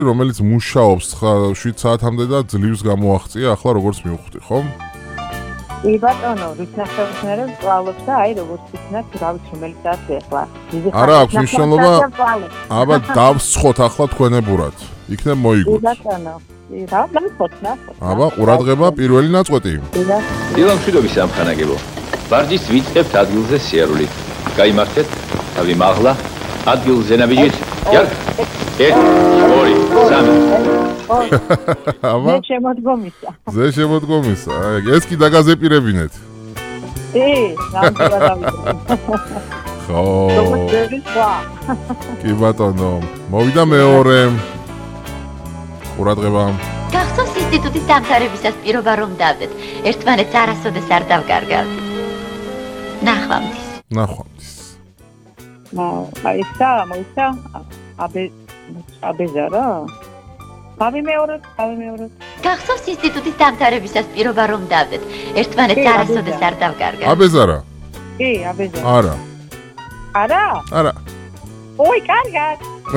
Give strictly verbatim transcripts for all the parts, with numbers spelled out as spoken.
რომელიც მუშაობს შვიდ საათამდე და ძლივს გამოაღწია, ახლა როგორც მივხვდი, ხო? კი ბატონო, ვიცახებთ პლავობს და აი როგორც იქნათ, რა ვიცი, რომელი საათი ახლა. არა აქვს მნიშვნელობა. აბა დავსხოთ ახლა თქვენებურად. იქნებ მოიგოთ. კი ბატონო. რა, დავსხოთ, ნახოთ. აბა ყურადღება პირველი ნაწყვეტი. დილამშვიდობის სამხანაგებო. ბარჯის ვიწყებთ ადგილზე სიარულით. გაიმართეთ, თავი მაღლა, ადგილზე ნაბიჯით. იარ. ერთი, ორი, სამი. აბა. ზე შემოდგომისა. ზე შემოდგომისა. ეს კი დაგაზეპირებინეთ. კი, ნამდვილად დავიწყე. ხო. როგორც ხვა. კი ბატონო, მოვიდა მეორე. ყურადღება. გახსოვს ინსტიტუტის დამთავრებისას პირობა რომ დავდეთ. ერთმანეთს არასოდეს არ დავგარგავდით. ნახვამდის. ნახვამდის. აი სა, მოიცა? აბე აბეზა რა? გავიმეოროთ, გავიმეოროთ. გახსოვს ინსტიტუტის დამთავრებისას პირობა რომ დავდეთ. ერთმანეთს არასოდეს არ დავგარგავდით. აბეზარა? კი, აბეზა. არა. არა? არა. ой, კარგად.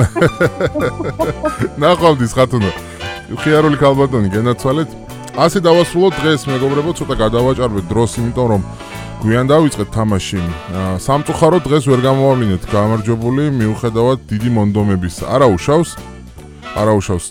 ნახვამდის ხათუნა. ხიარული ქალბატონი გენაცვალეთ. ასე დავასრულოთ დღეს, მეგობრებო, ცოტა გადავაჭარბეთ დროს, იმიტომ რომ გვიან დავიწყეთ თამაში. სამწუხაროდ დღეს ვერ გამოვავლინეთ გამარჯვებული, მიუხედავად დიდი მონდომების. არა უშავს. არა უშავს